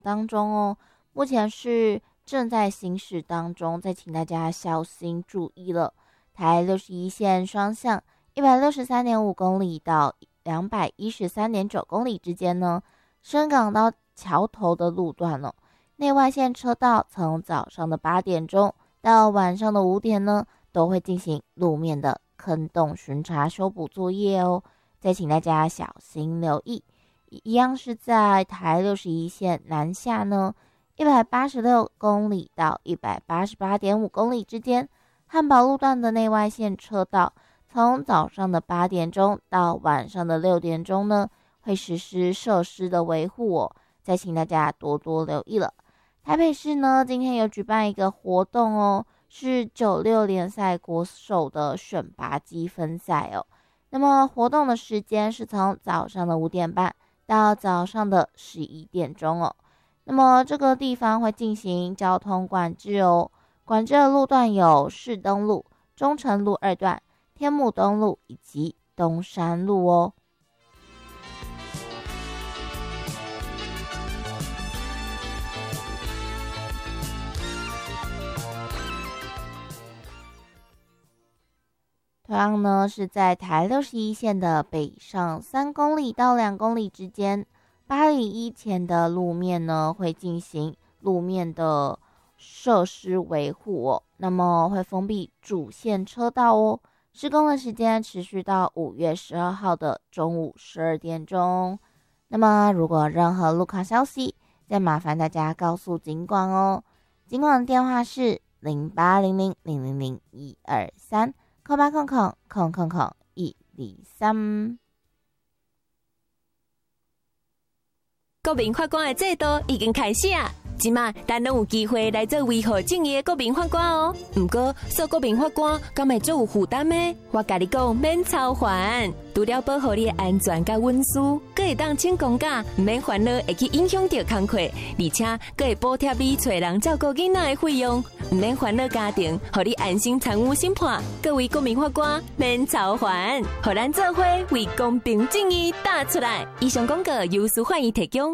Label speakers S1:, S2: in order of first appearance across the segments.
S1: 当中哦，目前是正在行驶当中，再请大家小心注意了。台61线双向163.5公里到213.9公里之间呢，深港到桥头的路段哦，内外线车道从早上的8点钟到晚上的5点呢，都会进行路面的坑洞巡查修补作业哦，再请大家小心留意。一样是在台61线南下呢，186公里到188.5公里之间，汉宝路段的内外线车道，从早上的8点钟到晚上的6点钟呢，会实施设施的维护哦，再请大家多多留意了。台北市呢，今天有举办一个活动哦，是96联赛国手的选拔积分赛哦。那么活动的时间是从早上的5点半到早上的11点钟哦。那么这个地方会进行交通管制哦，管制的路段有士东路、中城路2段、天母东路以及东山路哦。同样呢，是在台61线的北上3公里到2公里之间，801前的路面呢会进行路面的设施维护哦，那么会封闭主线车道哦。施工的时间持续到5月12号的中午12点钟。那么如果任何路况消息，再麻烦大家告诉警广哦。警广的电话是0800000123。0800000123。
S2: 国民法官的制度已经开始啊！即马咱拢有机会来做维护正义的国民法官哦。不过，做国民法官敢会做有负担呢？我甲你讲，免操烦，除了保护你的安全甲隐私，佫会当请公假，免烦恼会去影响到工课，而且佫会补贴你找人照顾囡仔的费用，免烦恼家庭，互你安心参与审判。各位国民法官，免操烦，互咱做伙为公平正义打出来。以上广告由司法院提供。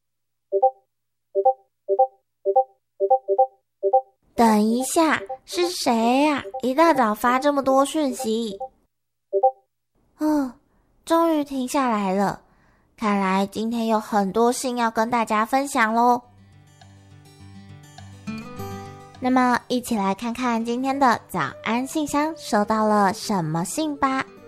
S1: 等一下，是谁呀？一大早发这么多讯息。终于停下来了，看来今天有很多信要跟大家分享咯。那么一起来看看今天的早安信箱收到了什么信吧。